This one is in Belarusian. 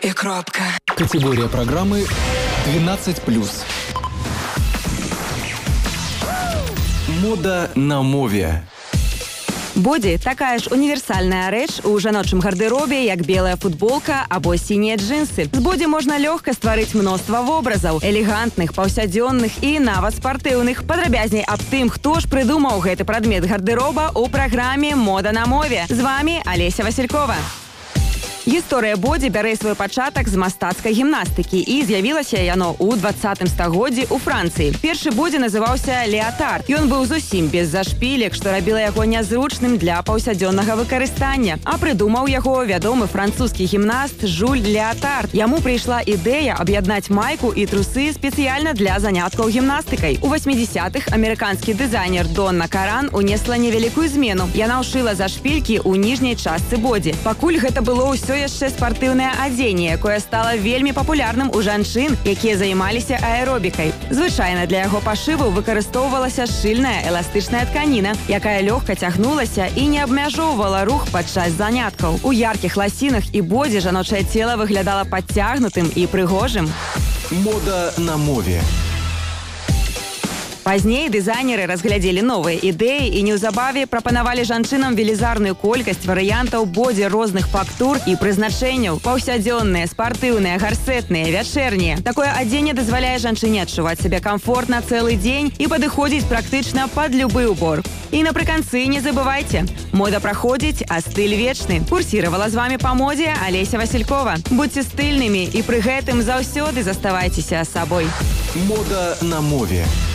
и кропка. Категория программы 12+. Мода на мове. Боді – такая ж універсальная рэч у жаночым гардеробе, як белая футболка або сінія джинсы. З боді можна лёгка стварыць мноства вобразаў – элегантных, паўсядзённых і нават спартыўных. Падрабязней аб тым, хто ж прыдумаў гэты прадмет гардероба у праграме «Мода на мове». З вами Олеся Василькова. Гісторыя боді бярэ свой пачатак з мастацкай гімнастыкі і з'явілася яно ў 20-м стагоддзі ў Францыі. Першы боді называўся «Леатард». Ён быў зусім без зашпілек, што рабіла яго нязручным для паўсядзённага выкарыстання. А прыдумаў яго вядомы французскі гімнаст Жюль Леатард. Яму прыйшла ідэя аб'яднаць майку і трусы спецыяльна для заняткаў гімнастыкай. У 80-х амерыканскі дызайнер Донна Каран унесла невялікую змену. Яна ўшыла зашпількі ў ніжняй частцы боді. Пакуль гэта было ўсё яшчэ спартыўнае адзенне, якое стала вельмі папулярным у жанчын, якія займаліся аэробікай. Звычайна для яго пашыву выкарыстоўвалася шчыльная эластычная тканіна, якая лёгка цягнулася і не абмяжоўвала рух падчас заняткаў. У яркіх ласінах і боді жаночае цела выглядала падцягнутым і прыгожым. Мода на мове. Пазней дызайнеры разглядзелі новыя ідэі і неўзабаве прапанавалі жанчынам велізарную колькасць варыянтаў боді розных фактур і прызначэнняў. Паўсядзённыя, спартыўныя, гарсетныя, вячэрнія. Такое адзенне дазваляе жанчыне адчуваць сябе камфортна цэлы дзень і падыходзіць практычна пад любы ўбор. І напрыканцы не забывайце, мода праходзіць, а стыль вечны. Курсіравала з вами па модзе Олеся Василькова. Будьце стыльнымі і пры гэтым заўсёды заставайцеся сабой. Мода на мове.